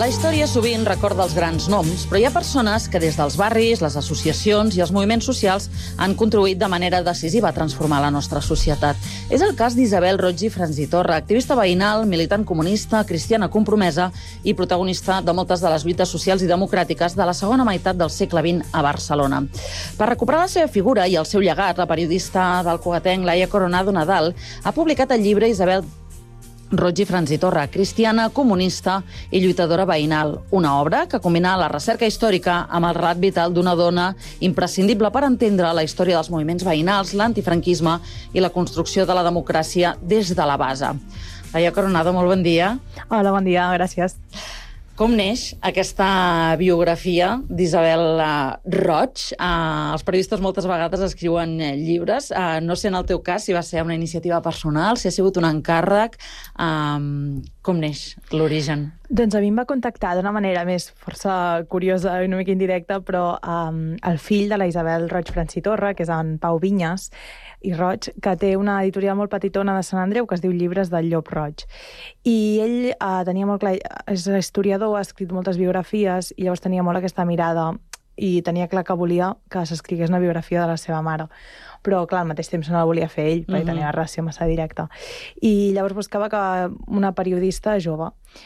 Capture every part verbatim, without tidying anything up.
La història sovint recorda els grans noms, però hi ha persones que des dels barris, les associacions i els moviments socials han contribuït de manera decisiva a transformar la nostra societat. És el cas d'Isabel Roig i Franzitorra, activista veïnal, militant comunista, cristiana compromesa i protagonista de moltes de les lluites socials i democràtiques de la segona meitat del segle vint a Barcelona. Per recuperar la seva figura i el seu llegat, la periodista del Cugatenc Laia Coronado Nadal ha publicat el llibre Isabel Roig i Franzitorra, cristiana, comunista i lluitadora veïnal. Una obra que combina la recerca històrica amb el relat vital d'una dona imprescindible per entendre la història dels moviments veïnals, l'antifranquisme i la construcció de la democràcia des de la base. Laia Coronado, molt bon dia. Hola, bon dia, gràcies. Com neix aquesta biografia d'Isabel Roig? Uh, els periodistes moltes vegades escriuen llibres. Uh, no sé en el teu cas si va ser una iniciativa personal, si ha sigut un encàrrec. Uh, com neix l'origen? Doncs a mi em va contactar d'una manera més força curiosa i una mica indirecta, però um, el fill de la Isabel Roig Franzitorra, que és en Pau Vinyes i Roig, que té una editorial molt petitona de Sant Andreu que es diu Llibres del Llop Roig. I ell uh, tenia molt clar, és historiador, ha escrit moltes biografies i llavors tenia molt aquesta mirada i tenia clar que volia que s'escrigués una biografia de la seva mare. Però, clar, al mateix temps no la volia fer ell, perquè mm-hmm. tenia una relació massa directa. I llavors buscava que una periodista jove.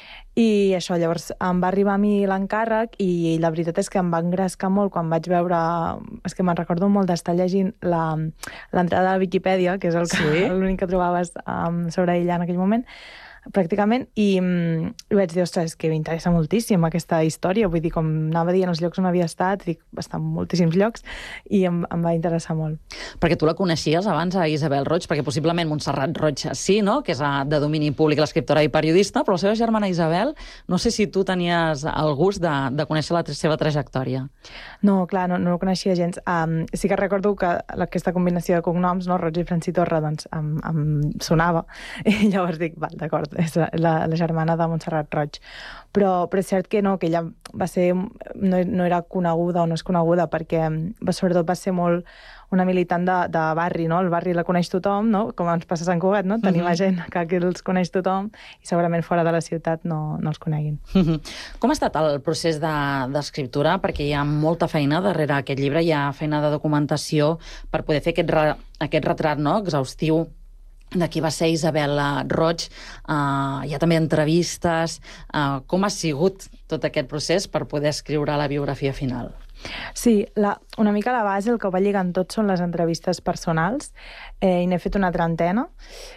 I això, llavors, em va arribar a mi l'encàrrec i la veritat és que em va engrescar molt quan vaig veure... És que me'n recordo molt d'estar llegint l'entrada a Viquipèdia, que és el que, sí? l'únic que trobaves um, sobre ella en aquell moment, pràcticament, i, i vaig dir, ostres, que m'interessa moltíssim aquesta història, vull dir, com anava dient els llocs on havia estat, dic, està en moltíssims llocs, i em, em va interessar molt. Perquè tu la coneixies abans, a Isabel Roig, perquè possiblement Montserrat Roig sí, no?, que és de domini públic, l'escriptora i periodista, però la seva germana Isabel, no sé si tu tenies el gust de, de conèixer la seva trajectòria. No, clar, no, no ho coneixia gens. Um, sí que recordo que aquesta combinació de cognoms, no, Roig i Franzitorra, doncs em, em sonava, i llavors dic, val, d'acord, és la, la germana de Montserrat Roig. Però, però és cert que no, que ella va ser, no, no era coneguda o no és coneguda perquè va, sobretot va ser molt una militant de, de barri, no? El barri la coneix tothom, no? Com ens passa a Sant Cugat, no? Tenim uh-huh. gent que aquí els coneix tothom i segurament fora de la ciutat no, no els coneguin. Uh-huh. Com ha estat el procés d'escriptura? De, perquè hi ha molta feina darrere aquest llibre, hi ha feina de documentació per poder fer aquest, re, aquest retrat, no?, exhaustiu de qui va ser Isabel Roig. Uh, hi ha també entrevistes. Uh, com ha sigut tot aquest procés per poder escriure la biografia final? Sí, la, una mica la base, el que ho va lligant tot són les entrevistes personals, eh, i n'he fet una trentena.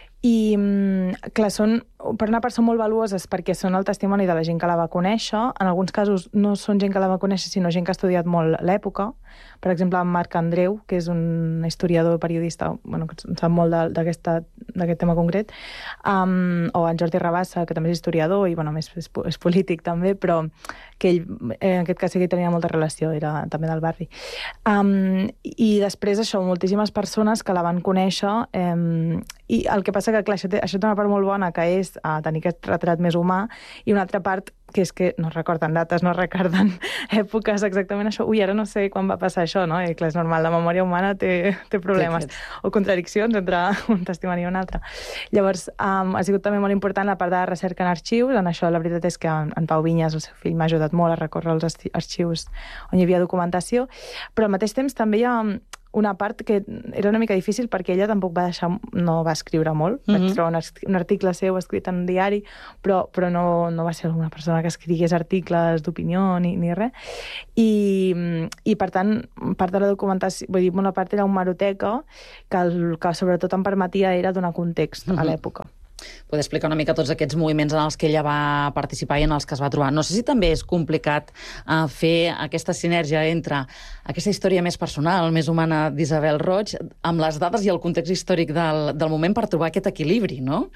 I, clar, són, per una part són molt valuoses perquè són el testimoni de la gent que la va conèixer. En alguns casos no són gent que la va conèixer, sinó gent que ha estudiat molt l'època. Per exemple, en Marc Andreu, que és un historiador periodista, bueno, que en sap molt d'aquest tema concret, um, o en Jordi Rabassa, que també és historiador i bueno, més és, és polític també, però que ell, en aquest cas sí que tenia molta relació, era també del barri. Um, I després això, moltíssimes persones que la van conèixer, um, i el que passa que, clar, això té, això té una part molt bona, que és uh, tenir aquest retrat més humà, i una altra part que és que no recorden dates, no recorden èpoques exactament això. Ui, ara no sé quan va passar això, no? I clar, és normal, la memòria humana té, té problemes sí, o contradiccions entre un testimoni i un altre. Llavors, um, ha sigut també molt important la part de recerca en arxius. En això, la veritat és que en, en Pau Vinyes, el seu fill, m'ha ajudat molt a recórrer els arxius on hi havia documentació, però al mateix temps també hi ha una part que era una mica difícil perquè ella tampoc va deixar, no va escriure molt. Mm-hmm. Vaig trobar un, un article seu escrit en un diari, però, però no, no va ser una persona que escrigués articles d'opinió ni, ni res. I, I, per tant, part de la documentació, vull dir, una part era una hemeroteca que, el, que sobretot em permetia era donar context mm-hmm. a l'època. Poder explicar una mica tots aquests moviments en els que ella va participar i en els que es va trobar. No sé si també és complicat uh, fer aquesta sinergia entre aquesta història més personal, més humana d'Isabel Roig, amb les dades i el context històric del, del moment per trobar aquest equilibri, no?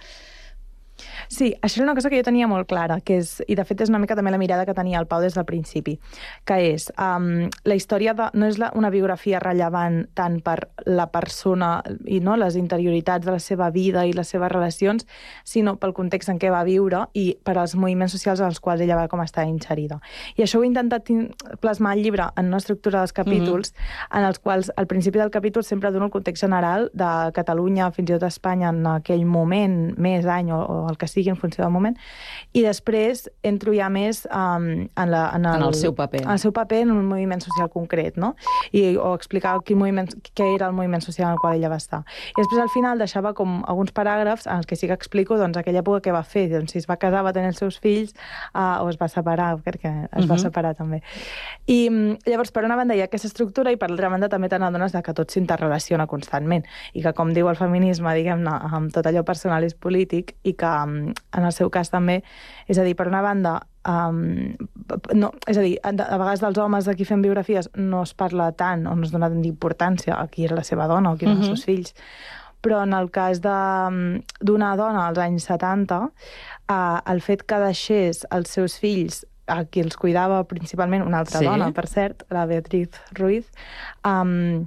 Sí, això és una cosa que jo tenia molt clara, que és, i de fet és una mica també la mirada que tenia el Pau des del principi, que és, um, la història de, no és la, una biografia rellevant tant per la persona i no, les interioritats de la seva vida i les seves relacions, sinó pel context en què va viure i per als moviments socials als quals ella va com estar inserida. I això ho he intentat plasmar al llibre en una estructura dels capítols, mm-hmm. en els quals al principi del capítol sempre dono el context general de Catalunya, fins i tot Espanya, en aquell moment, mes, any o, o el que sigui, sigui en funció del moment. I després entro ja més um, en, la, en, el, en el seu paper. En el seu paper en un moviment social concret, no? I, o explicar quin moviment, què era el moviment social en el qual ella va estar. I després al final deixava com alguns paràgrafs en els que sí que explico doncs, aquella època que va fer, doncs, si es va casar, va tenir els seus fills, uh, o es va separar, perquè es uh-huh. va separar també. I llavors, per una banda hi ha aquesta estructura i per l'altra banda també te n'adones que tot s'interrelaciona constantment i que, com diu el feminisme, diguem-ne, amb tot allò personal és polític i que en el seu cas també, és a dir, per una banda, um, no, és a dir, a, a vegades dels homes de qui fem biografies no es parla tant o no es dona tant d'importància a qui és la seva dona o qui són uh-huh. els seus fills, però en el cas d'una dona als anys setanta, uh, el fet que deixés els seus fills a qui els cuidava principalment una altra sí. dona, per cert, la Beatriz Ruiz, um,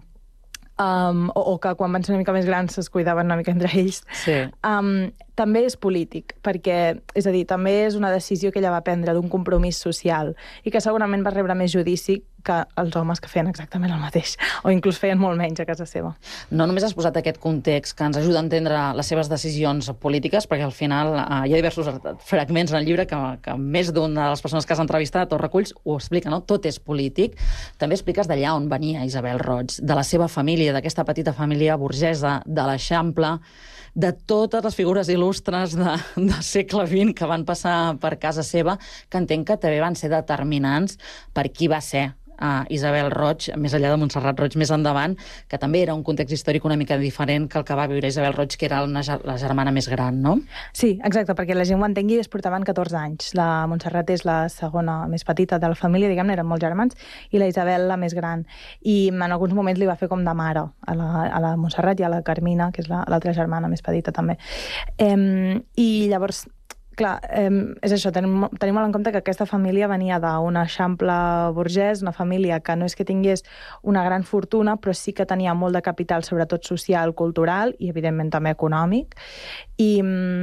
um, o, o que quan van ser una mica més grans es cuidaven una mica entre ells, sí. um, també és polític, perquè, és a dir, també és una decisió que ella va prendre d'un compromís social i que segurament va rebre més judici que els homes que feien exactament el mateix, o inclús feien molt menys a casa seva. No només has posat aquest context que ens ajuda a entendre les seves decisions polítiques, perquè al final eh, hi ha diversos fragments en el llibre que, que més d'una de les persones que has entrevistat o reculls ho explica, no? Tot és polític. També expliques d'allà on venia Isabel Roig, de la seva família, d'aquesta petita família burgesa de l'Eixample, de totes les figures il·lustres de, del segle vint que van passar per casa seva, que entenc que també van ser determinants per qui va ser uh, Isabel Roig, més enllà de Montserrat Roig més endavant, que també era un context històric una mica diferent que el que va viure Isabel Roig, que era una, la germana més gran, no? Sí, exacte, perquè la gent ho entengui, es portaven catorze anys. La Montserrat és la segona més petita de la família, diguem-ne, eren molts germans, i la Isabel la més gran. I en alguns moments li va fer com de mare a la, a la Montserrat i a la Carmina, que és l'altra la, germana més petita també. Eh, I llavors, clar, eh, és això, tenim, tenim molt en compte que aquesta família venia d'un eixample burgès, una família que no és que tingués una gran fortuna, però sí que tenia molt de capital, sobretot social, cultural i, evidentment, també econòmic. I,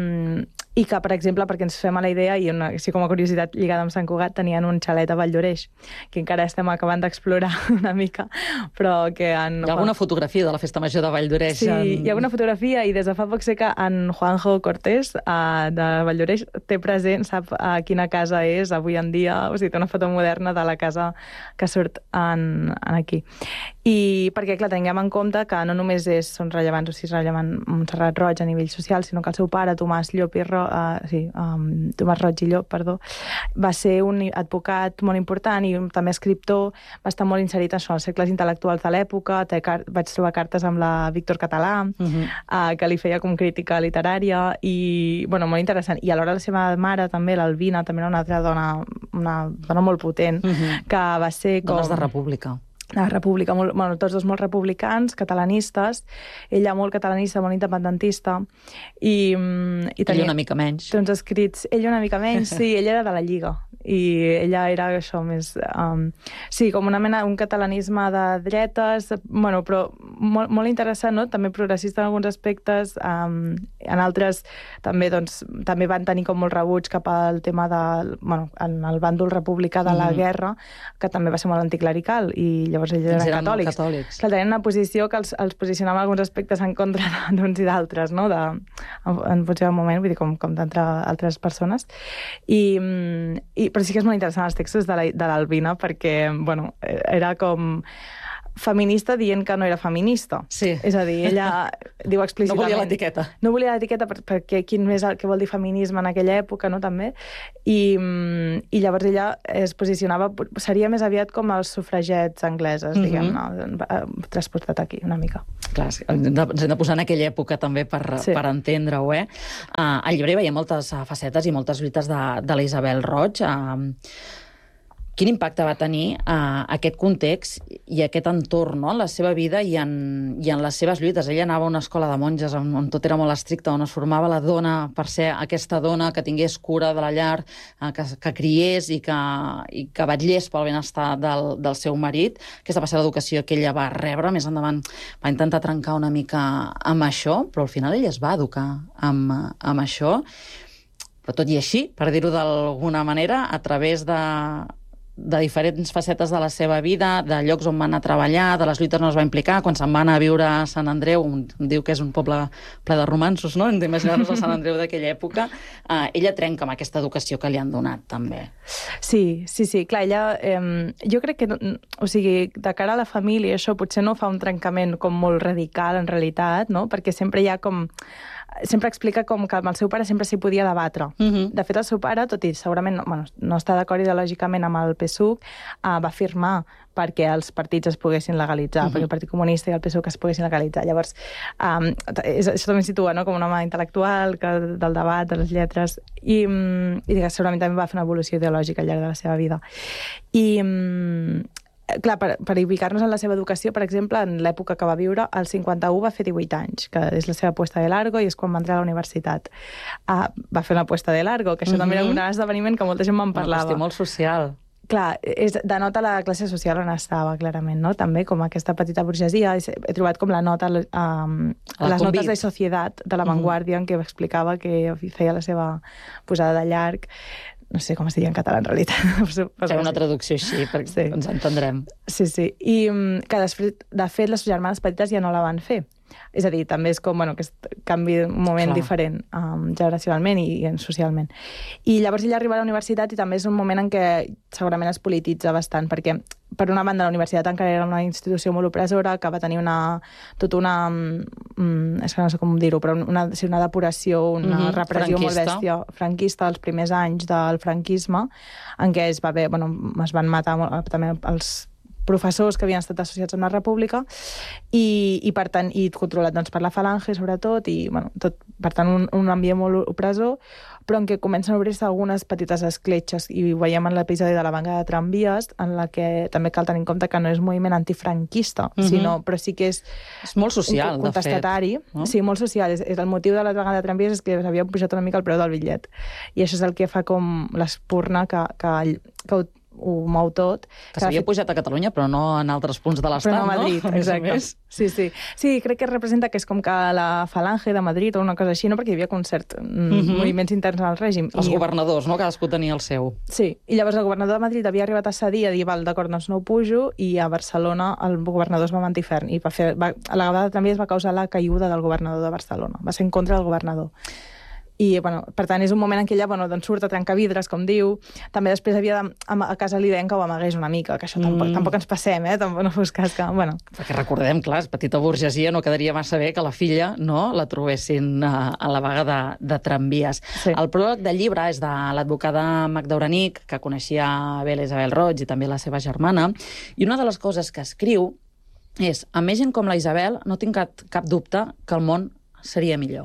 i que, per exemple, perquè ens fem a la idea, i una, així com a curiositat lligada amb Sant Cugat, tenien un xalet a Valldoreix, que encara estem acabant d'explorar una mica, però que... En... Hi ha alguna fotografia de la festa major de Valldoreix? Sí, en... hi ha alguna fotografia, i des de fa poc sé que en Juanjo Cortés, uh, de Valldoreix, té present, sap uh, quina casa és avui en dia, o sigui, té una foto moderna de la casa que surt en, en aquí. I perquè, clar, tinguem en compte que no només és, són rellevants, o sigui, és rellevant Montserrat Roig a nivell social, sinó que el seu pare, Tomàs Llop i Ro, uh, sí, um, Tomàs Roig i Llop, perdó, va ser un advocat molt important i també escriptor, va estar molt inserit en això, als cercles intel·lectuals de l'època, vaig trobar cartes amb la Víctor Català, uh-huh. uh, que li feia com crítica literària, i, bueno, molt interessant. I alhora la seva mare, també, l'Albina, també era una altra dona, una dona molt potent, uh-huh. que va ser com... Dones de república. La república, molt, bueno, tots dos molt republicans, catalanistes, ella molt catalanista, molt independentista, i, i tenia... Ella una mica menys. Tons escrits, ella una mica menys, sí, ella era de la Lliga, i ella era això més... Um, sí, com una mena, un catalanisme de dretes, bueno, però molt, molt interessant, no? També progressista en alguns aspectes, um, en altres també, doncs, també van tenir com molt rebuig cap al tema de, bueno, en el bàndol republicà de la mm. guerra, que també va ser molt anticlerical, i llavors ells eren, eren catòlics. catòlics. Que tenien una posició que els, els posicionava en alguns aspectes en contra d'uns i d'altres, no? De, en, en funció del moment, vull dir, com, com d'entre altres persones. I, i, però sí que és molt interessant els textos de l'Albina, perquè, bueno, era com... feminista dient que no era feminista. Sí. És a dir, ella diu explícitament... No volia l'etiqueta. No volia l'etiqueta per, perquè quin és el que vol dir feminisme en aquella època, no, també? I, i llavors ella es posicionava... Seria més aviat com els sufragets angleses, mm-hmm. diguem-ne, transportat aquí, una mica. Clar, ens hem de posar en aquella època també per, sí. per entendre-ho, eh? Uh, al llibre hi veia moltes facetes i moltes lluites de, de la Isabel Roig. Uh, Quin impacte va tenir uh, aquest context i aquest entorn, no?, en la seva vida i en, i en les seves lluites? Ella anava a una escola de monges on, on tot era molt estricte, on es formava la dona per ser aquesta dona que tingués cura de la llar, uh, que, que criés i que, i que vetllés pel benestar del, del seu marit. Aquesta va ser l'educació que ella va rebre. Més endavant va intentar trencar una mica amb això, però al final ella es va educar amb, amb això. Però tot i així, per dir-ho d'alguna manera, a través de de diferents facetes de la seva vida, de llocs on va anar a treballar, de les lluites on es va implicar, quan se'n va anar a viure a Sant Andreu, un, diu que és un poble ple de romanços, no? Hem d'imaginar-nos el Sant Andreu d'aquella època. Eh, ella trenca amb aquesta educació que li han donat, també. Sí, sí, sí, clar, ella... Eh, jo crec que, o sigui, de cara a la família, això potser no fa un trencament com molt radical, en realitat, no? Perquè sempre hi ha com... sempre explica com que amb el seu pare sempre s'hi podia debatre. Uh -huh. De fet, el seu pare, tot i segurament no, bueno, no està d'acord ideològicament amb el P S U C, uh, va firmar perquè els partits es poguessin legalitzar, uh -huh. perquè el Partit Comunista i el P S U C es poguessin legalitzar. Llavors, um, és, això també situa, no?, com un home intel·lectual, que, del debat, de les lletres, i, i que segurament també va fer una evolució ideològica al llarg de la seva vida. I... Um, clar, per, per ubicar-nos en la seva educació, per exemple, en l'època que va viure, el cinquanta-u va fer divuit anys, que és la seva puesta de largo, i és quan va entrar a la universitat. Uh, va fer una puesta de largo, que això uh -huh. també era un gran esdeveniment que molta gent me'n parlava. Una qüestió molt social. Clar, és, denota la classe social on estava, clarament, no? També com aquesta petita burgesia. He trobat com la nota, um, a les notes de Societat de La Vanguardia, uh -huh. en què explicava que feia la seva posada de llarg. No sé com es diria en català, en realitat. Fem una traducció així, perquè sí. ens entendrem. Sí, sí. I que després, de fet, les germanes petites ja no la van fer. És a dir, també és com, bueno, que és canvi un moment Clar. diferent um, generacionalment i, i socialment. I llavors ella arriba a la universitat i també és un moment en què segurament es polititza bastant, perquè per una banda la universitat encara era una institució molt opressora, que va tenir una, tota una, um, és que no sé com dir-ho, però una, una depuració, una mm-hmm. repressió franquista. molt bèstia, franquista, els primers anys del franquisme, en què es va haver, bueno, es van matar molt, també els professors que havien estat associats amb la República i, i per tant, i controlat doncs, per la Falange, sobretot, i, bueno, tot, per tant, un, un ambient molt opressor, però en què comencen a obrir-se algunes petites escletxes, i ho veiem en l'episodi de la vaga de tramvies, en la que també cal tenir en compte que no és un moviment antifranquista, mm-hmm. sinó, però sí que és... És molt social, un contestatari. De fet. No? Sí, molt social. És, és el motiu de la vaga de tramvies és que s'havia pujat una mica el preu del bitllet. I això és el que fa com l'espurna que, que, que ho ho mou tot. Que s'havia fet... pujat a Catalunya, però no en altres punts de l'Estat, no? Però no a Madrid, no? Exacte. Sí, sí. Sí, crec que representa que és com que la Falange de Madrid o una cosa així, no? Perquè hi havia concert, mm-hmm. moviments interns al règim. Els I... governadors, no? Cadascú tenia el seu. Sí, i llavors el governador de Madrid havia arribat a cedir, a dir, val, d'acord, doncs no ho pujo, i a Barcelona el governador es va mantenir ferm. I va fer, va, a la vegada també es va causar la caiguda del governador de Barcelona. Va ser en contra del governador. I, bueno, per tant, és un moment en què ella, bueno, doncs surt a trencar vidres, com diu. També després havia de, a casa li deien que ho amagués una mica, que això tampoc, mm. tampoc ens passem, eh? Tampoc no fos cas que... Bueno. Perquè recordem, clar, petita burgesia, no quedaria massa bé que la filla no la trobessin a, a la vaga de, de tramvies. Sí. El pròleg del llibre és de l'advocada Magda Uranic, que coneixia bé l'Isabel Roig i també la seva germana, i una de les coses que escriu és: a més gent com la Isabel, no tinc cap, cap dubte que el món seria millor.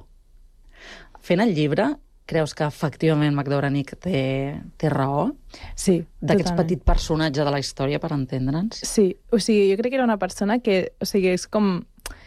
Fent el llibre, creus que efectivament Magda Uranic té, té raó? Sí, d'aquest petit personatge de la història, per entendre'ns? Sí, o sigui, jo crec que era una persona que, o sigui, és com...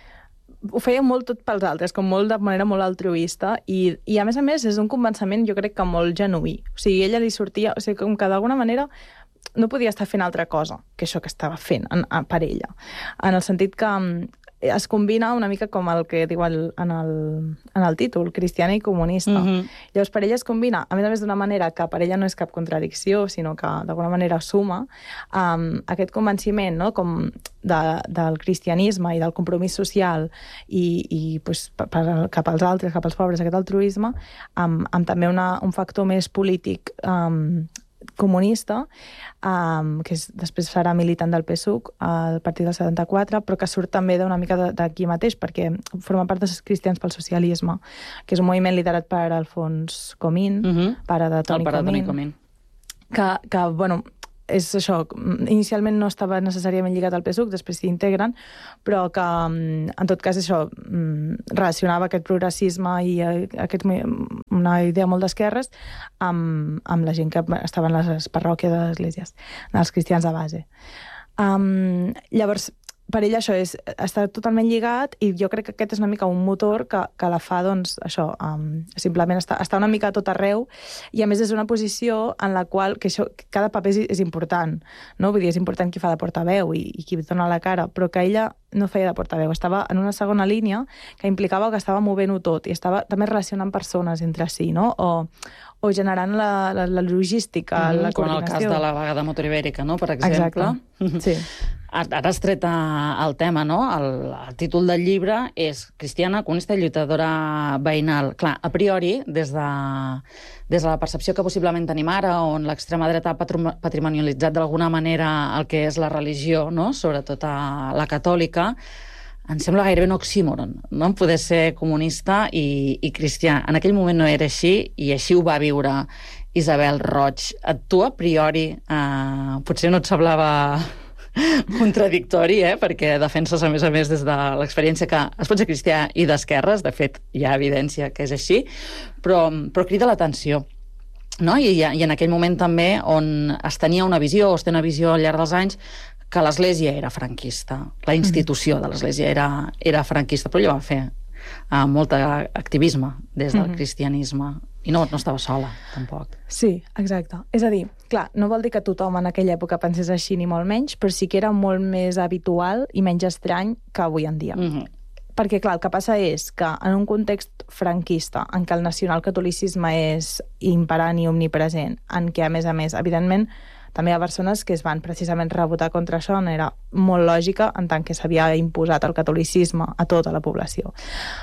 ho feia molt tot pels altres, com molt de manera molt altruista, i, i a més a més és un convenciment, jo crec que molt genuí. O sigui, ella li sortia... O sigui, com que d'alguna manera no podia estar fent altra cosa que això que estava fent en, en, per ella. En el sentit que es combina una mica com el que diu el, en, el, en el títol, cristiana i comunista. Mm-hmm. Llavors, per ella es combina, a més a més d'una manera que per ella no és cap contradicció, sinó que d'alguna manera suma, um, aquest convenciment, no?, com de, del cristianisme i del compromís social i, i pues, per, per, cap als altres, cap als pobres, aquest altruisme, amb, amb també una, un factor més polític um, comunista, um, que és, després serà militant del P S U C, al partit del setanta-quatre, però que surt també d'una mica d'aquí mateix, perquè forma part dels Cristians pel Socialisme, que és un moviment liderat per Alfons Comín, uh-huh. pare de Toni pare Comín, de Toni Comín. Que, que, bueno, és això, inicialment no estava necessàriament lligat al P S U C, després s'hi integren, però que, en tot cas, això relacionava aquest progressisme i aquest, una idea molt d'esquerres amb, amb la gent que estava en les parròquies de les esglésies, dels cristians de base. Um, llavors, per ella això és, està totalment lligat, i jo crec que aquest és una mica un motor que, que la fa, doncs, això, um, simplement està, està una mica a tot arreu, i a més és una posició en la qual que això, cada paper és, és important, no? Vull dir, és important qui fa de portaveu i, i qui dona la cara, però que ella no feia de portaveu, estava en una segona línia que implicava que estava movent-ho tot, i estava també relacionant persones entre si, no? O, o generant la, la, la logística, mm -hmm, la com coordinació. en el cas de la vaga de motor ibèrica, no?, per exemple. Exacte, sí. Ara has tret el tema, no? El, el títol del llibre és Cristiana, comunista i lluitadora veïnal. Clar, a priori, des de, des de la percepció que possiblement tenim ara, on l'extrema dreta ha patrimonialitzat d'alguna manera el que és la religió, no?, sobretot a la catòlica, em sembla gairebé un oxímoron, no?, poder ser comunista i, i cristià. En aquell moment no era així, i així ho va viure Isabel Roig. A tu, a priori, eh, potser no et semblava contradictori, eh? Perquè defenses, a més a més, des de l'experiència que es pot ser cristià i d'esquerres, de fet, hi ha evidència que és així, però, però crida l'atenció. No? I, I en aquell moment també on es tenia una visió, o es té una visió al llarg dels anys, que l'Església era franquista, la institució de l'Església era, era franquista, però ella va fer uh, molt activisme des del mm-hmm. cristianisme. I no, no estava sola, tampoc. Sí, exacte. És a dir, clar, no vol dir que tothom en aquella època pensés així, ni molt menys, però sí que era molt més habitual i menys estrany que avui en dia. Mm-hmm. Perquè, clar, el que passa és que en un context franquista, en què el nacionalcatolicisme és imperant i omnipresent, en què, a més a més, evidentment, també hi ha persones que es van precisament rebotar contra això, era molt lògica, en tant que s'havia imposat el catolicisme a tota la població.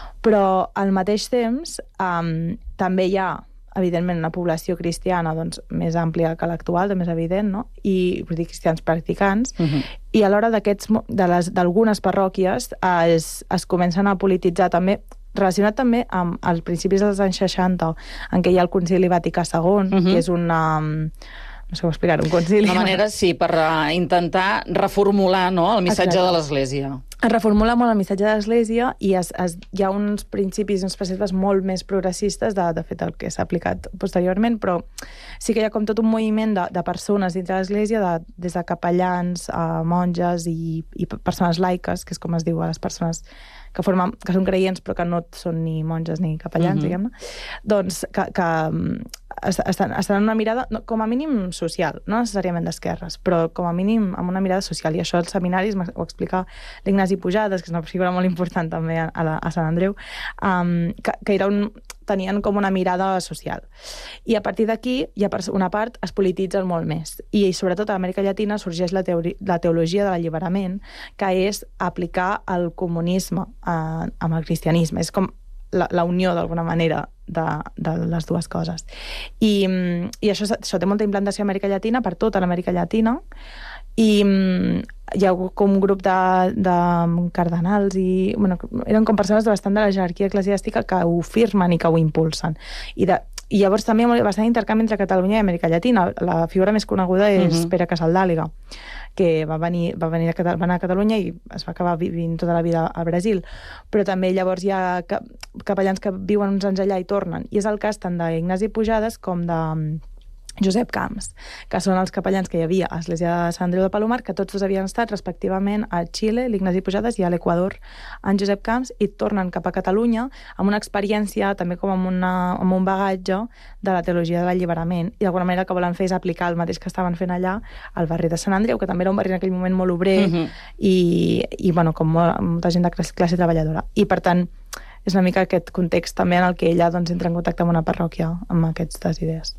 Però, al mateix temps, um, també hi ha, evidentment, una població cristiana doncs, més àmplia que l'actual, de més evident, no? I, vull dir, cristians practicants, uh-huh. i a l'hora d'algunes parròquies es, es comencen a polititzar també, relacionat també amb els principis dels anys seixanta, en què hi ha el Concili Vaticà segon, uh-huh. que és una... no sé com explicar-ho, un concili... Una manera, sí, per uh, intentar reformular, no?, el missatge Exacte. De l'Església. Es reformula molt el missatge de l'Església i es, es, hi ha uns principis, uns preceptes molt més progressistes, de, de fet, el que s'ha aplicat posteriorment, però sí que hi ha com tot un moviment de, de persones dintre de l'Església, de, des de capellans a monges i, i persones laiques, que és com es diu a les persones que, formen, que són creients però que no són ni monges ni capellans, mm-hmm. diguem-ne, doncs que, que estan, estan en una mirada, no, com a mínim social, no necessàriament d'esquerres, però com a mínim amb una mirada social, i això als seminaris ho explica l'Ignasi Pujades, que és una figura molt important també a, a, a Sant Andreu, um, que, que era un, tenien com una mirada social. I a partir d'aquí, hi ha una part, es polititzen molt més. I sobretot a Amèrica Llatina sorgeix la, teori, la teologia de l'alliberament, que és aplicar el comunisme eh, amb el cristianisme. És com la, la unió, d'alguna manera, de, de les dues coses. I, i això, això té molta implantació a Amèrica Llatina, per tota l'Amèrica Llatina, i hi ha com un grup de, de cardenals i, bueno, eren com persones de bastant de la jerarquia eclesiàstica que ho firmen i que ho impulsen. I, de, i llavors també hi ha bastant intercanvi entre Catalunya i Amèrica Llatina. La figura més coneguda és uh-huh. Pere Casaldàliga, que va venir, va venir a, va anar a Catalunya i es va acabar vivint tota la vida a Brasil. Però també llavors hi ha capellans que viuen uns anys allà i tornen. I és el cas tant d'Ignasi Pujades com de Josep Camps, que són els capellans que hi havia a l'Església de Sant Andreu de Palomar, que tots dos havien estat respectivament a Xile, l'Ignasi Pujades, i a l'Equador, en Josep Camps, i tornen cap a Catalunya amb una experiència, també com amb, una, amb un bagatge de la teologia de l'alliberament, i d'alguna manera el que volen fer és aplicar el mateix que estaven fent allà al barri de Sant Andreu, que també era un barri en aquell moment molt obrer, uh-huh. i, i bueno, com molt, molta gent de classe, classe treballadora. I per tant, és una mica aquest context també en el que ella doncs, entra en contacte amb una parròquia amb aquestes idees.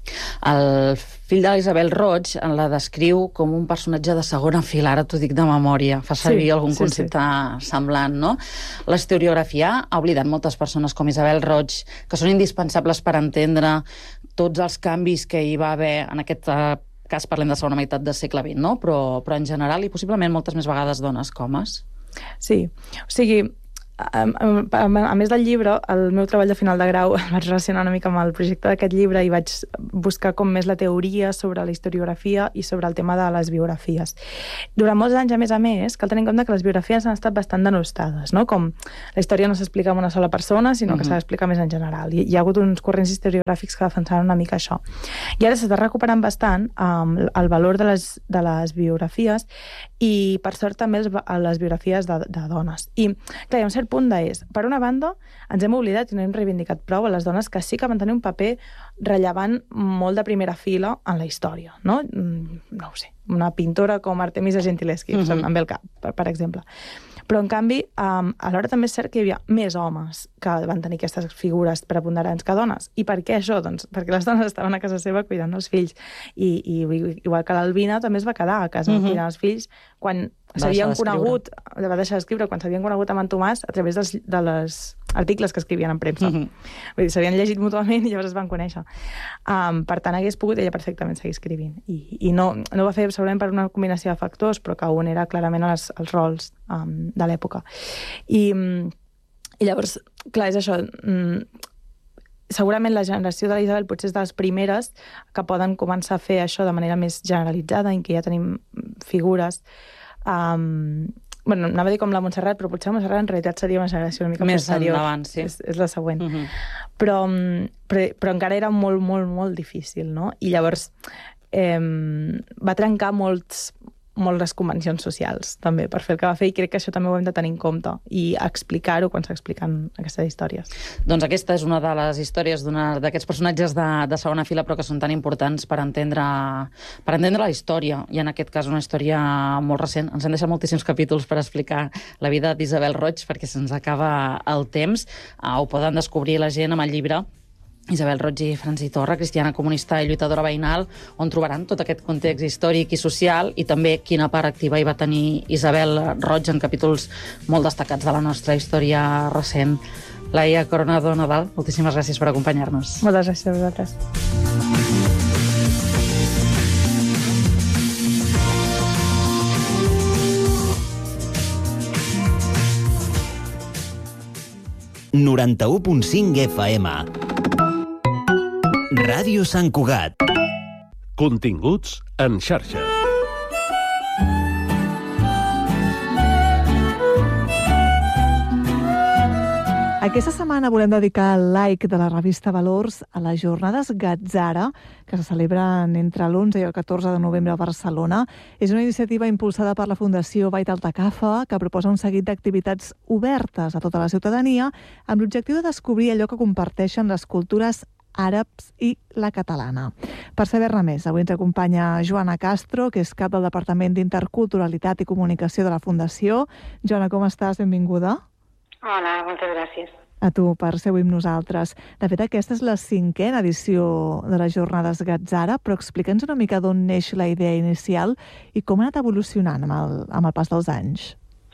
El fill de l'Isabel Roig la descriu com un personatge de segona fila, ara t'ho dic de memòria, fa servir sí, algun sí, concepte sí. semblant, no? L'historiografia ha oblidat moltes persones com Isabel Roig, que són indispensables per entendre tots els canvis que hi va haver en aquest cas, parlem de segona meitat del segle vint, no? Però, però en general, i possiblement moltes més vegades dones comes. Sí, o sigui, A, a, a més del llibre, el meu treball de final de grau el vaig relacionar una mica amb el projecte d'aquest llibre i vaig buscar com més la teoria sobre la historiografia i sobre el tema de les biografies. Durant molts anys, a més a més, cal tenir en compte que les biografies han estat bastant denostades, no? Com la història no s'explica amb una sola persona, sinó que uh-huh. s'ha d'explicar més en general. I hi ha hagut uns corrents historiogràfics que defensaven una mica això. I ara s'està recuperant bastant um, el valor de les, de les biografies i, per sort, també les, les biografies de, de dones. I, clar, hi ha un cert punt és, per una banda, ens hem oblidat i no hem reivindicat prou a les dones que sí que van tenir un paper rellevant molt de primera fila en la història, no? No ho sé, una pintora com Artemisa Gentileschi, uh-huh. em ve el cap, per, per exemple. Però, en canvi, um, alhora també és cert que hi havia més homes que van tenir aquestes figures preponderants que dones. I per què això? Doncs perquè les dones estaven a casa seva cuidant els fills. I, i igual que l'Albina també es va quedar a casa uh-huh. cuidant els fills quan s'havien conegut, va deixar d'escriure, quan s'havien conegut amb en Tomàs a través dels, de les articles que escrivien en premsa. Uh-huh. Vull dir, s'havien llegit mútuament i llavors es van conèixer. Um, per tant, hagués pogut ella perfectament seguir escrivint. I, i no, no ho va fer segurament per una combinació de factors, però que un era clarament els, els rols um, de l'època. I, I llavors, clar, és això... Um, segurament la generació de la Isabel potser és de les primeres que poden començar a fer això de manera més generalitzada, en què ja tenim figures... Um, bueno, anava a dir com la Montserrat, però potser la Montserrat en realitat seria una generació una mica més seriós. Endavant, sí. És, és la següent. Uh-huh. però, però, però encara era molt, molt, molt difícil, no? I llavors eh, va trencar molts, moltes convencions socials, també, per fer el que va fer, i crec que això també ho hem de tenir en compte i explicar-ho quan s'expliquen aquestes històries. Doncs aquesta és una de les històries d'aquests personatges de, de segona fila, però que són tan importants per entendre, per entendre la història, i en aquest cas una història molt recent. Ens han deixat moltíssims capítols per explicar la vida d'Isabel Roig, perquè se'ns acaba el temps. Uh, ho poden descobrir la gent amb el llibre Isabel Roig i Franzi Torra, cristiana comunista i lluitadora veïnal, on trobaran tot aquest context històric i social i també quina part activa hi va tenir Isabel Roig en capítols molt destacats de la nostra història recent. Laia Coronado Nadal, moltíssimes gràcies per acompanyar-nos. Moltes gràcies a vosaltres. noranta-u punt cinc F M Ràdio Sant Cugat. Continguts en xarxa. Aquesta setmana volem dedicar el like de la revista Valors a les jornades Gatzara, que se celebren entre l'onze i el catorze de novembre a Barcelona. És una iniciativa impulsada per la Fundació Bait Altacafa, que proposa un seguit d'activitats obertes a tota la ciutadania amb l'objectiu de descobrir allò que comparteixen les cultures àrabs i la catalana. Per saber-ne més, avui ens acompanya Joana Castro, que és cap del Departament d'Interculturalitat i Comunicació de la Fundació. Joana, com estàs? Benvinguda. Hola, moltes gràcies. A tu per ser avui amb nosaltres. De fet, aquesta és la cinquena edició de les jornades Gatzara, però explica'ns una mica d'on neix la idea inicial i com ha anat evolucionant amb el, amb el pas dels anys.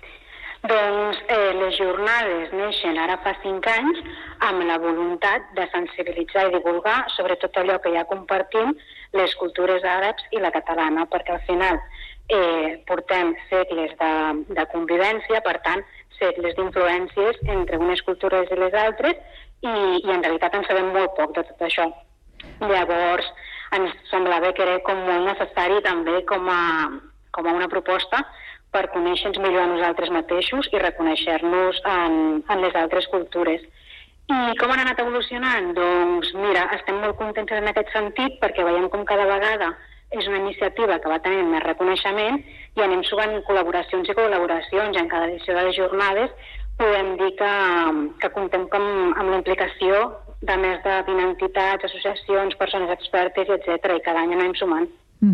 Doncs eh, les jornades neixen ara fa cinc anys amb la voluntat de sensibilitzar i divulgar sobre tot allò que ja compartim les cultures àrabs i la catalana, perquè al final eh, portem segles de, de convivència, per tant, segles d'influències entre unes cultures i les altres, i, i en realitat en sabem molt poc de tot això. Llavors, ens semblava que era com molt necessari també com a, com a una proposta per conèixer-nos millor a nosaltres mateixos i reconèixer-nos en, en les altres cultures. I com han anat evolucionant? Doncs mira, estem molt contents en aquest sentit perquè veiem com cada vegada és una iniciativa que va tenint més reconeixement i anem sumant col·laboracions i col·laboracions. En cada edició de les jornades podem dir que, que comptem com, amb la implicació de més de vint entitats, associacions, persones expertes, etcètera, i cada any anem sumant.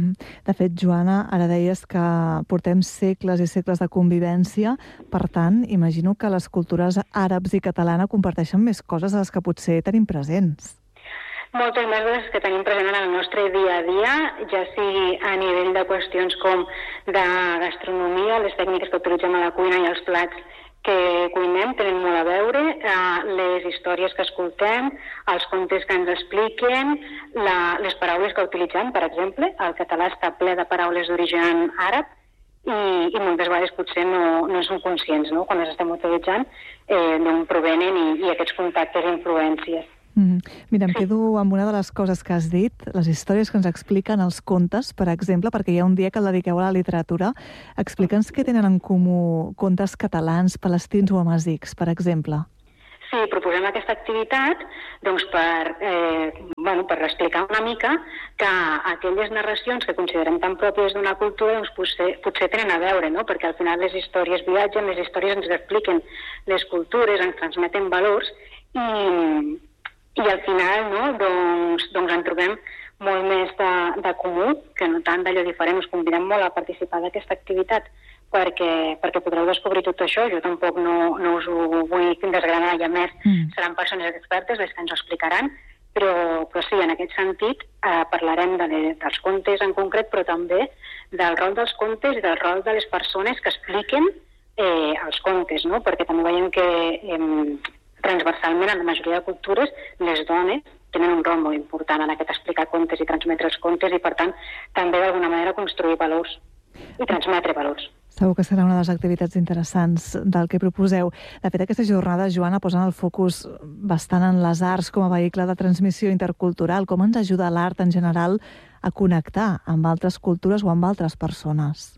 De fet, Joana, ara deies que portem segles i segles de convivència, per tant, imagino que les cultures àrabs i catalana comparteixen més coses de les que potser tenim presents. Moltes més coses que tenim present en el nostre dia a dia, ja sigui a nivell de qüestions com de gastronomia, les tècniques que utilitzem a la cuina i els plats que cuinem tenen molt a veure, eh, les històries que escoltem, els contes que ens expliquen, la, les paraules que utilitzem, per exemple. El català està ple de paraules d'origen àrab i, i moltes vegades potser no, no som conscients, no?, quan les estem utilitzant, eh, d'on provenen i, i aquests contactes i influències. Mm-hmm. Mira, em quedo amb una de les coses que has dit, les històries que ens expliquen els contes, per exemple, perquè hi ha un dia que el dediqueu a la literatura. Explica'ns què tenen en comú contes catalans, palestins o amazics, per exemple. Sí, proposem aquesta activitat doncs, per, eh, bueno, per explicar una mica que aquelles narracions que considerem tan pròpies d'una cultura doncs, potser, potser tenen a veure, no? Perquè al final les històries viatgen, les històries ens expliquen les cultures, ens transmeten valors i... I al final, no, doncs, doncs en trobem molt més de, de comú, que no tant d'allò diferent. Us convidem molt a participar d'aquesta activitat perquè, perquè podreu descobrir tot això. Jo tampoc no, no us ho vull desgranar, i a més mm. seran persones expertes les que ens ho explicaran, però, però sí, en aquest sentit eh, parlarem de, dels contes en concret, però també del rol dels contes i del rol de les persones que expliquen eh, els contes, no? Perquè també veiem que eh, transversalment en la majoria de cultures les dones tenen un rol molt important en aquest explicar contes i transmetre els contes, i per tant també d'alguna manera construir valors i transmetre valors. Segur que serà una de les activitats interessants del que proposeu. De fet, aquesta jornada, Joana, posen el focus bastant en les arts com a vehicle de transmissió intercultural. Com ens ajuda l'art en general a connectar amb altres cultures o amb altres persones?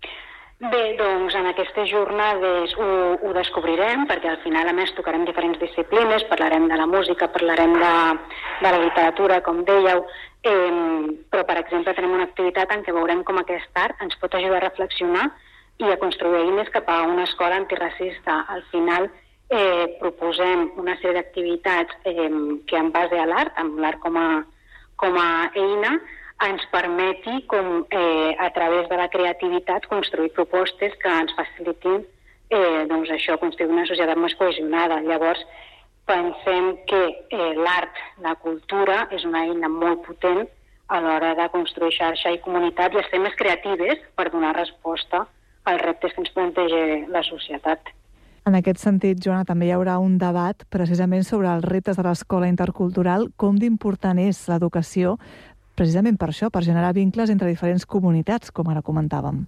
Bé, doncs en aquestes jornades ho, ho descobrirem, perquè al final a més tocarem diferents disciplines, parlarem de la música, parlarem de, de la literatura, com dèieu, eh, però per exemple tenim una activitat en què veurem com aquest art ens pot ajudar a reflexionar i a construir eines cap a una escola antiracista. Al final eh, proposem una sèrie d'activitats eh, que en base a l'art, amb l'art com a, com a eina, ens permeti, com, eh, a través de la creativitat, construir propostes que ens facilitin eh, doncs això, construir una societat més cohesionada. Llavors, pensem que eh, l'art, la cultura, és una eina molt potent a l'hora de construir xarxa i comunitat i ser més creatives per donar resposta als reptes que ens planteja la societat. En aquest sentit, Joana, també hi haurà un debat precisament sobre els reptes de l'escola intercultural, com d'important és l'educació, precisament per això, per generar vincles entre diferents comunitats, com ara comentàvem.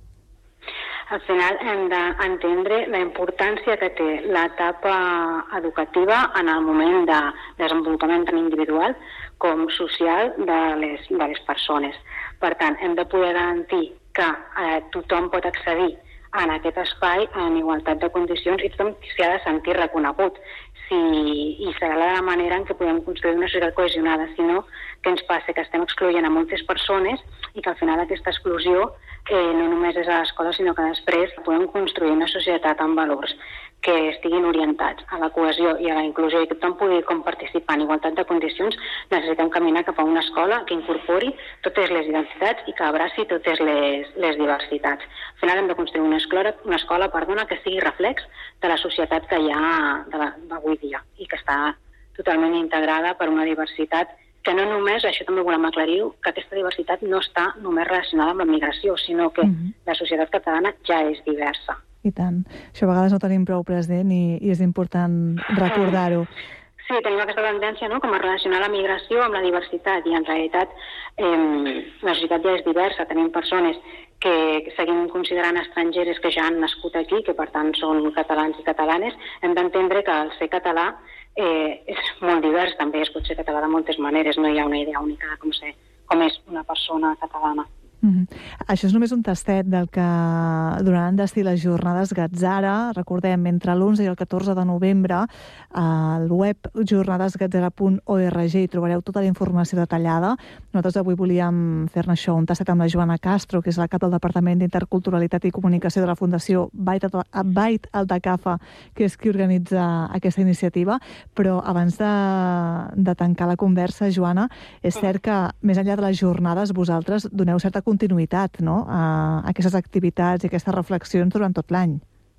Al final hem d'entendre la importància que té l'etapa educativa en el moment de desenvolupament tant individual com social de les, de les persones. Per tant, hem de poder garantir que eh, tothom pot accedir en aquest espai en igualtat de condicions i tothom s'hi ha de sentir reconegut. Si, i serà la manera en què podem construir una societat cohesionada, sinó que ens passa que estem excloent a moltes persones i que al final aquesta exclusió eh, no només és a l'escola, sinó que després podem construir una societat amb valors que estiguin orientats a la cohesió i a la inclusió i que tothom pugui com participar en igualtat de condicions. Necessitem caminar cap a una escola que incorpori totes les identitats i que abraci totes les, les diversitats. Al final hem de construir una escola, una escola perdona, que sigui reflex de la societat que hi ha d'avui dia i que està totalment integrada per una diversitat que no només, això també volem aclarir, que aquesta diversitat no està només relacionada amb la migració, sinó que mm-hmm. la societat catalana ja és diversa. I tant. Això a vegades no tenim prou present i, i és important recordar-ho. Sí, tenim aquesta tendència, no?, com a relacionar la migració amb la diversitat i en realitat eh, la societat ja és diversa. Tenim persones que seguim considerant estrangeres que ja han nascut aquí, que per tant són catalans i catalanes. Hem d'entendre que el ser català eh, és molt divers, també es pot ser català de moltes maneres, no hi ha una idea única de com, ser, com és una persona catalana. Mm-hmm. Això és només un tastet del que donaran destí les jornades Gatzara. Recordem, entre l'onze i el catorze de novembre al web jornades gatzara punt org hi trobareu tota la informació detallada. Nosaltres avui volíem fer-ne això, un tastet amb la Joana Castro, que és la cap del Departament d'Interculturalitat i Comunicació de la Fundació Bait Altacafa, que és qui organitza aquesta iniciativa. Però abans de, de tancar la conversa, Joana, és cert que més enllà de les jornades vosaltres doneu certa continuïtat, no?, a aquestes activitats i aquestes reflexions durant tot l'any.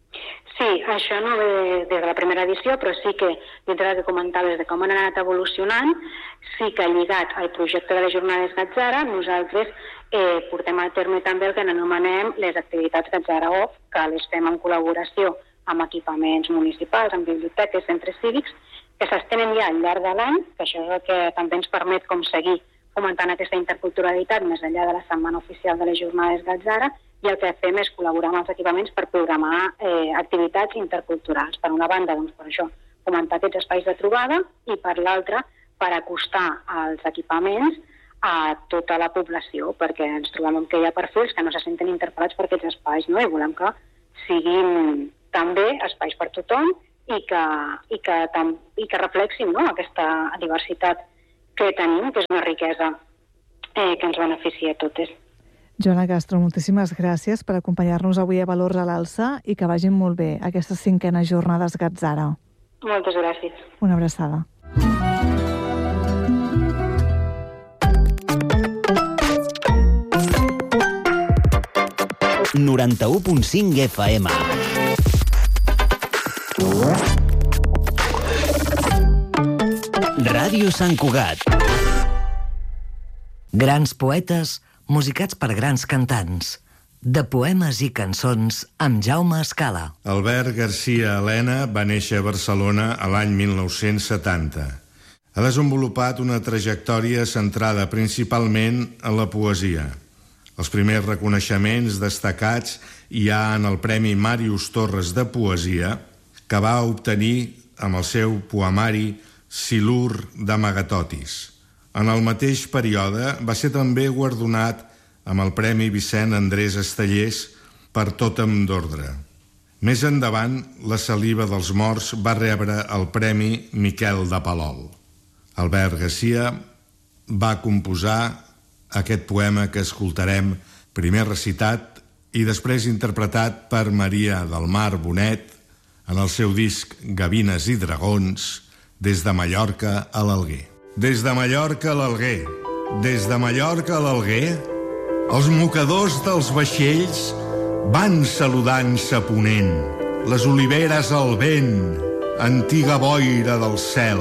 Sí, això no ve des de la primera edició, però sí que, dintre del que comentaves de com han anat evolucionant, sí que lligat al projecte de les jornades Gatzara, nosaltres eh, portem a terme també el que anomenem les activitats Gatzara Off, que les fem en col·laboració amb equipaments municipals, amb biblioteques, centres cívics, que s'estenen ja al llarg de l'any, que això és el que també ens permet com seguir fomentant aquesta interculturalitat més enllà de la setmana oficial de les jornades Gatzara, i el que fem és col·laborar amb els equipaments per programar eh, activitats interculturals. Per una banda, doncs, per això, fomentar aquests espais de trobada, i per l'altra, per acostar els equipaments a tota la població, perquè ens trobem que hi ha perfils que no se senten interpel·lats per aquests espais, no? I volem que siguin també espais per tothom i que, i que, tam, i que reflexin, no?, aquesta diversitat que tenim, que és una riquesa eh, que ens beneficia a totes. Joana Castro, moltíssimes gràcies per acompanyar-nos avui a Valors a l'Alça i que vagin molt bé aquestes cinquenes jornades Gatzara. Moltes gràcies. Una abraçada. noranta-u punt cinc F M. Ràdio Sant Cugat. Grans poetes musicats per grans cantants. De poemes i cançons amb Jaume Escala. Albert García Elena va néixer a Barcelona a l'any mil nou-cents setanta. Ha desenvolupat una trajectòria centrada principalment en la poesia. Els primers reconeixements destacats hi ha en el Premi Màrius Torres de Poesia, que va obtenir amb el seu poemari Silur d'Amagatotis. En el mateix període va ser també guardonat amb el Premi Vicent Andrés Estellers per Tòtem d'Ordre. Més endavant, La saliva dels morts va rebre el Premi Miquel de Palol. Albert García va composar aquest poema que escoltarem, primer recitat i després interpretat per Maria del Mar Bonet en el seu disc Gavines i dragons, des de Mallorca a l'Alguer. Des de Mallorca a l'Alguer, des de Mallorca a l'Alguer, els mocadors dels vaixells van saludant-se a ponent, les oliveres al vent, antiga boira del cel,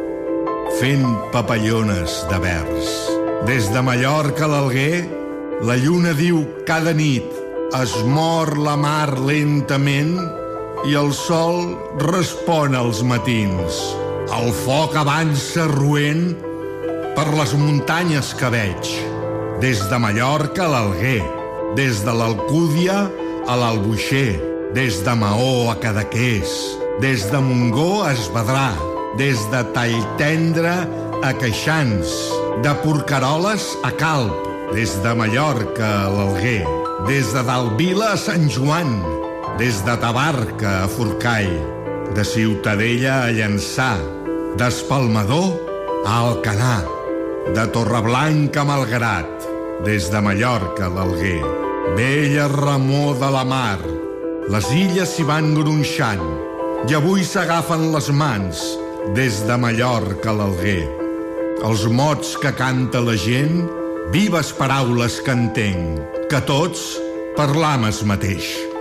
fent papallones de vers. Des de Mallorca a l'Alguer, la lluna diu cada nit es mor la mar lentament i el sol respon als matins. El foc avança roent per les muntanyes que veig. Des de Mallorca a l'Alguer, des de l'Alcúdia a l'Albuixer, des de Maó a Cadaqués, des de Montgó a Esvedrà, des de Talltendre a Queixans, de Porqueroles a Calp, des de Mallorca a l'Alguer, des de Dalvila a Sant Joan, des de Tabarca a Forcall, de Ciutadella a Llançà, d'Espalmador a Alcanar, de Torreblanca a Malgrat, des de Mallorca a l'Alguer. Bella remor de la mar, les illes s'hi van gronxant i avui s'agafen les mans des de Mallorca a l'Alguer. Els mots que canta la gent, vives paraules que entenc, que tots parlam es mateix.